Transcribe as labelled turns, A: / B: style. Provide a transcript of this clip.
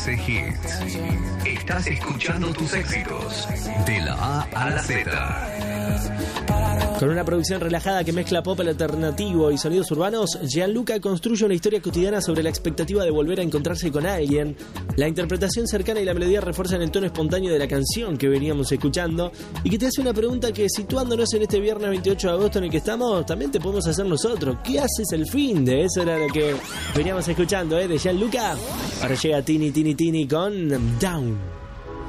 A: TC Hits. Estás escuchando tus éxitos de la A a la Z.
B: Con una producción relajada que mezcla pop alternativo y sonidos urbanos, Gianluca construye una historia cotidiana sobre la expectativa de volver a encontrarse con alguien. La interpretación cercana y la melodía refuerzan el tono espontáneo de la canción que veníamos escuchando y que te hace una pregunta que, situándonos en este viernes 28 de agosto en el que estamos, también te podemos hacer nosotros. ¿Qué haces el fin de? Eso era lo que veníamos escuchando, de Gianluca. Ahora llega Tini con Down.